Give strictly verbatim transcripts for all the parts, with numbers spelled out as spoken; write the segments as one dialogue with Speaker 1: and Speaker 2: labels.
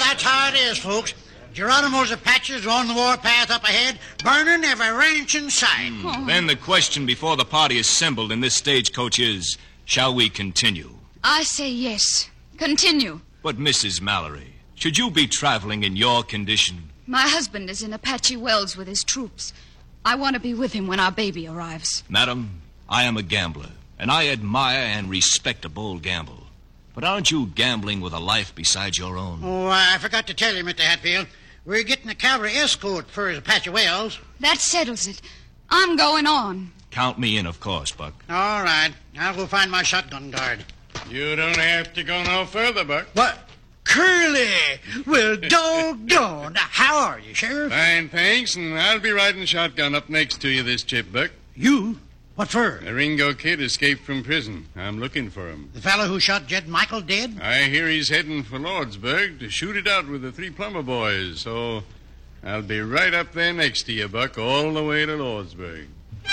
Speaker 1: that's how it is, folks. Geronimo's Apaches are on the warpath up ahead, burning every ranch in sight.
Speaker 2: Oh. Then the question before the party assembled in this stagecoach is, shall we continue?
Speaker 3: I say yes. Continue.
Speaker 2: But, Missus Mallory, should you be traveling in your condition?
Speaker 3: My husband is in Apache Wells with his troops. I want to be with him when our baby arrives.
Speaker 2: Madam, I am a gambler, and I admire and respect a bold gamble. But aren't you gambling with a life besides your own?
Speaker 1: Oh, I forgot to tell you, Mister Hatfield. We're getting a cavalry escort for Apache Wells.
Speaker 3: That settles it. I'm going on.
Speaker 2: Count me in, of course, Buck.
Speaker 1: All right. I'll go find my shotgun guard.
Speaker 4: You don't have to go no further, Buck.
Speaker 1: What? Curly! Well, doggone. How are you, Sheriff?
Speaker 4: Fine, thanks, and I'll be riding shotgun up next to you this trip, Buck.
Speaker 1: You? What for?
Speaker 4: The Ringo kid escaped from prison. I'm looking for him.
Speaker 1: The fellow who shot Jed Michael dead?
Speaker 4: I hear he's heading for Lordsburg to shoot it out with the three plumber boys, so I'll be right up there next to you, Buck, all the way to Lordsburg.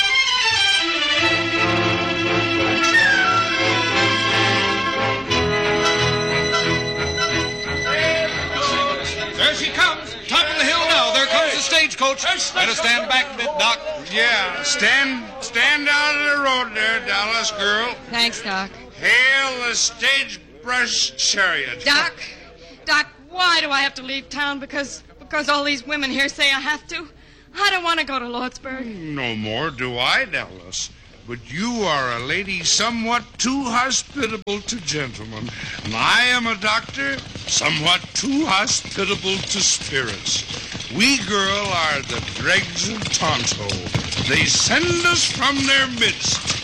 Speaker 5: There she comes. Top of the hill now. There comes the stagecoach. Better stand back a bit, Doc.
Speaker 6: Yeah, stand stand out of the road there, Dallas girl.
Speaker 7: Thanks, Doc.
Speaker 6: Hail the stage-brush chariot.
Speaker 7: Doc, Doc, why do I have to leave town? Because because all these women here say I have to. I don't want to go to Lordsburg.
Speaker 6: No more do I, Dallas. But you are a lady somewhat too hospitable to gentlemen. And I am a doctor somewhat too hospitable to spirits. We, girl, are the dregs of Tonto. They send us from their midst